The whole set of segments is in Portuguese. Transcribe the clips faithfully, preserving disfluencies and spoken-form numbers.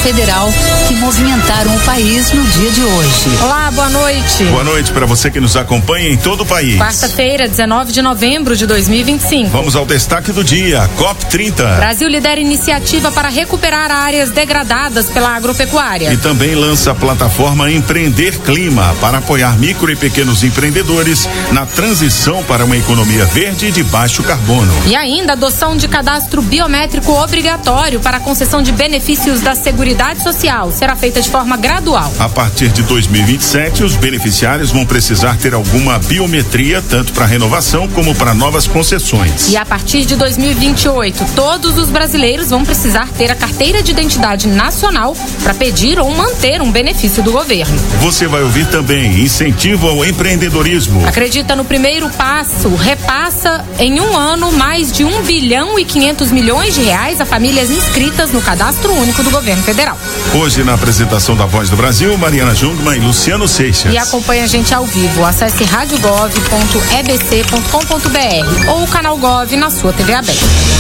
federal que movimentaram o país no dia de hoje. Olá, boa noite. Boa noite para você que nos acompanha em todo o país. Quarta-feira, dezenove de novembro de dois mil e vinte e cinco. Vamos ao destaque do dia, COP trinta. Brasil lidera iniciativa para recuperar áreas degradadas pela agropecuária. E também lança a plataforma Empreender Clima para apoiar micro e pequenos empreendedores na transição para uma economia verde e de baixo carbono. E ainda adoção de cadastro biométrico obrigatório para a concessão de benefícios da Seguridade Social será feita de forma gradual. A partir de dois mil e vinte e sete, os beneficiários vão precisar ter alguma biometria, tanto para renovação como para novas concessões. E a partir de dois mil e vinte e oito, todos os brasileiros vão precisar ter a carteira de identidade nacional para pedir ou manter um benefício do governo. Você vai ouvir também incentivo ao empreendedorismo. Acredita no primeiro passo, repassa em um ano mais de um bilhão e quinhentos milhões de reais a famílias inscritas no Cadastro Único do Governo Federal. Hoje, na apresentação da Voz do Brasil, Mariana Jungmann e Luciano Seixas. E acompanha a gente ao vivo. Acesse rádio gov ponto e b c ponto com ponto b r ou o canal Gov na sua T V aberta.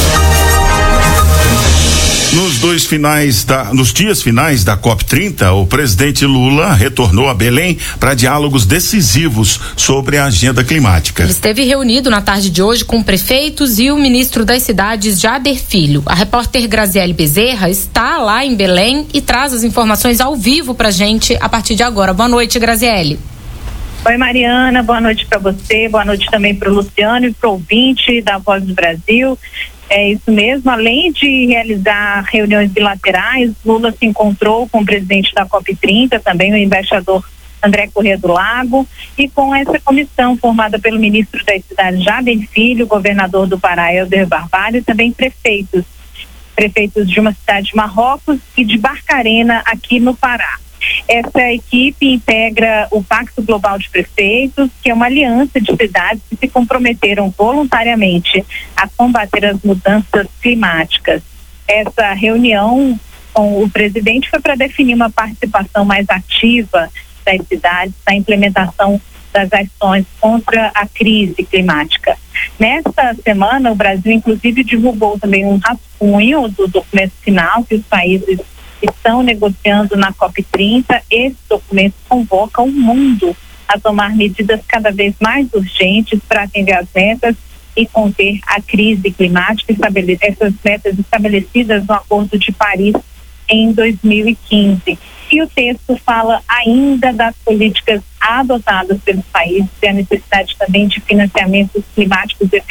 Nos dois finais da, nos dias finais da COP trinta, o presidente Lula retornou a Belém para diálogos decisivos sobre a agenda climática. Ele esteve reunido na tarde de hoje com prefeitos e o ministro das cidades, Jader Filho. A repórter Graziele Bezerra está lá em Belém e traz as informações ao vivo pra gente a partir de agora. Boa noite, Graziele. Oi, Mariana, boa noite para você, boa noite também para o Luciano e para o ouvinte da Voz do Brasil. É isso mesmo, além de realizar reuniões bilaterais, Lula se encontrou com o presidente da COP trinta, também o embaixador André Corrêa do Lago, e com essa comissão formada pelo ministro das cidades Jader Filho, governador do Pará Helder Barbalho, e também prefeitos, prefeitos de uma cidade de Marrocos e de Barcarena, aqui no Pará. Essa equipe integra o Pacto Global de Prefeitos, que é uma aliança de cidades que se comprometeram voluntariamente a combater as mudanças climáticas. Essa reunião com o presidente foi para definir uma participação mais ativa das cidades na implementação das ações contra a crise climática. Nesta semana, o Brasil, inclusive, divulgou também um rascunho do documento final que os países estão negociando na COP trinta. Esse documento convoca o mundo a tomar medidas cada vez mais urgentes para atender às metas e conter a crise climática, estabelecer essas metas estabelecidas no Acordo de Paris em dois mil e quinze. E o texto fala ainda das políticas adotadas pelos países e a necessidade também de financiamentos climáticos efetivos